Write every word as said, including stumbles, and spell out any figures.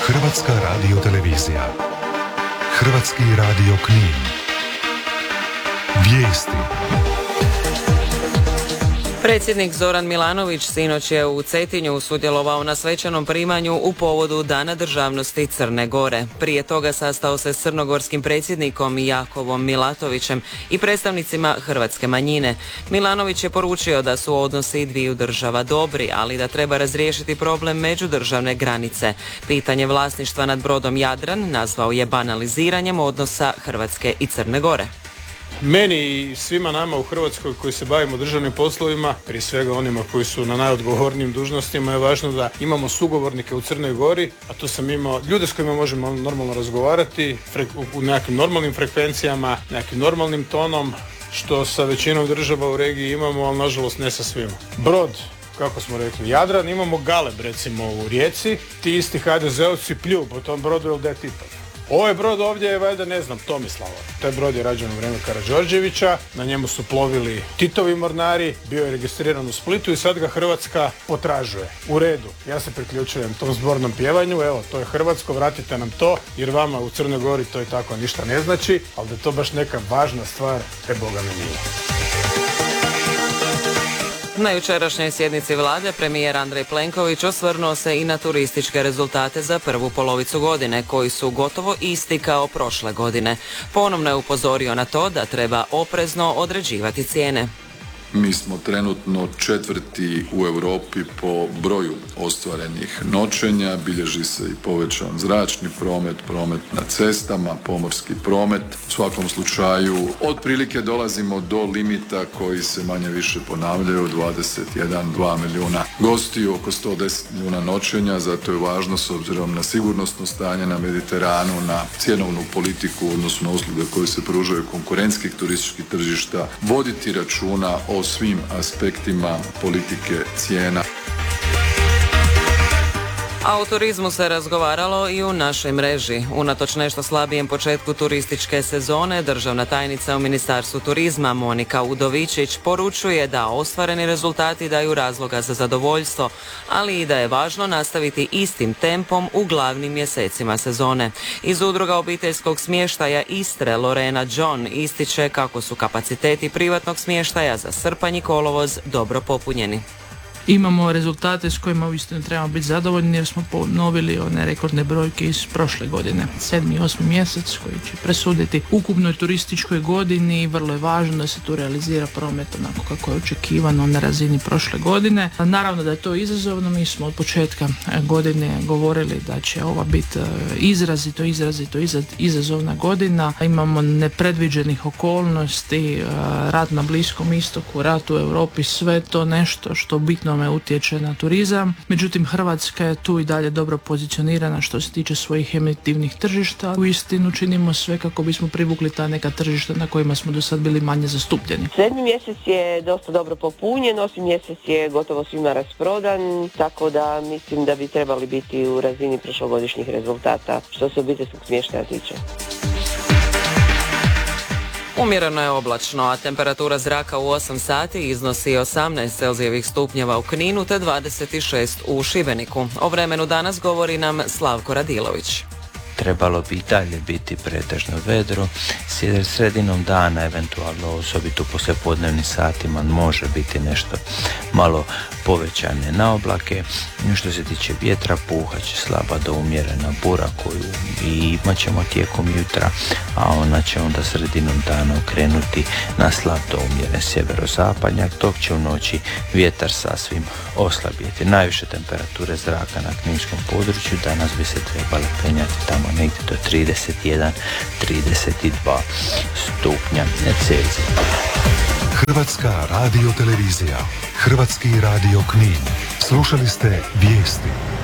Hrvatska radiotelevizija. Hrvatski radio Knin. Vijesti. Predsjednik Zoran Milanović sinoć je u Cetinju sudjelovao na svečanom primanju u povodu Dana državnosti Crne Gore. Prije toga sastao se s crnogorskim predsjednikom Jakovom Milatovićem i predstavnicima hrvatske manjine. Milanović je poručio da su odnosi dviju država dobri, ali da treba razriješiti problem međudržavne granice. Pitanje vlasništva nad brodom Jadran nazvao je banaliziranjem odnosa Hrvatske i Crne Gore. Meni i svima nama u Hrvatskoj koji se bavimo državnim poslovima, prije svega onima koji su na najodgovornijim dužnostima, je važno da imamo sugovornike u Crnoj Gori, a to sam imao ljude s kojima možemo normalno razgovarati u nekakvim normalnim frekvencijama, nekakvim normalnim tonom, što sa većinom država u regiji imamo, ali nažalost ne sa svima. Brod, kako smo rekli, Jadran, imamo Galeb recimo u Rijeci, ti isti ha de zeovci pljuju po tom brodu ili da je Titov. Ovaj brod ovdje je valjda, ne znam, Tomislava. Taj brod je rađen u vrijeme Karađorđevića, na njemu su plovili Titovi mornari, bio je registriran u Splitu i sad ga Hrvatska potražuje. U redu, ja se priključujem tom zbornom pjevanju, evo, to je hrvatsko, vratite nam to, jer vama u Crnoj Gori to i tako ništa ne znači, ali da je to baš neka važna stvar, e Boga mi nije. Na jučerašnjoj sjednici vlade premijer Andrej Plenković osvrnuo se i na turističke rezultate za prvu polovicu godine, koji su gotovo isti kao prošle godine. Ponovno je upozorio na to da treba oprezno određivati cijene. Mi smo trenutno četvrti u Europi po broju ostvarenih noćenja, bilježi se i povećan zračni promet, promet na cestama, pomorski promet. U svakom slučaju otprilike dolazimo do limita koji se manje više ponavljaju, dvadeset jedan do dva milijuna gostiju, oko sto deset milijuna noćenja, zato je važno s obzirom na sigurnosno stanje na Mediteranu, na cjenovnu politiku, odnosno na usluge koje se pružaju konkurentskih turističkih tržišta, voditi računa o svim aspektima politike cijena. A o turizmu se razgovaralo i u našoj mreži. Unatoč nešto slabijem početku turističke sezone, državna tajnica u Ministarstvu turizma Monika Udovičić poručuje da ostvareni rezultati daju razloga za zadovoljstvo, ali i da je važno nastaviti istim tempom u glavnim mjesecima sezone. Iz udruga obiteljskog smještaja Istre Lorena John ističe kako su kapaciteti privatnog smještaja za srpanj i kolovoz dobro popunjeni. Imamo rezultate s kojima uistinu trebamo biti zadovoljni jer smo ponovili one rekordne brojke iz prošle godine. Sedmi i osmi mjesec koji će presuditi ukupnoj turističkoj godini i vrlo je važno da se tu realizira promet onako kako je očekivano na razini prošle godine. Naravno da je to izazovno, mi smo od početka godine govorili da će ova biti izrazito, izrazito izazovna godina. Imamo nepredviđenih okolnosti, rat na Bliskom istoku, rat u Europi, sve to nešto što bitno utječe na turizam. Međutim, Hrvatska je tu i dalje dobro pozicionirana što se tiče svojih emitivnih tržišta. Uistinu činimo sve kako bismo privukli ta neka tržišta na kojima smo do sad bili manje zastupljeni. Sedmi mjesec je dosta dobro popunjen, osmi mjesec je gotovo svima rasprodan, tako da mislim da bi trebali biti u razini prošlogodišnjih rezultata što se obiteljskog smještaja tiče. Umjereno je oblačno, a temperatura zraka u osam sati iznosi osamnaest celzijevih stupnjeva u Kninu te dvadeset šest u Šibeniku. O vremenu danas govori nam Slavko Radilović. Trebalo bi i dalje biti pretežno vedro, sredinom dana, eventualno osobito poslijepodnevnim satima, može biti nešto malo povećane na oblake. Što se tiče vjetra, puhat će slaba do umjerena bura koju i imat ćemo tijekom jutra, a ona će onda sredinom dana okrenuti na slab do umjeren sjeverozapadnjak, dok će u noći vjetar sasvim oslabjeti. Najviše temperature zraka na kninskom području danas bi se trebale penjati tamo negdje do trideset jedan do trideset dva stupnja Celzija. Hrvatska radiotelevizija, Hrvatski radio Knin. Slušali ste vijesti.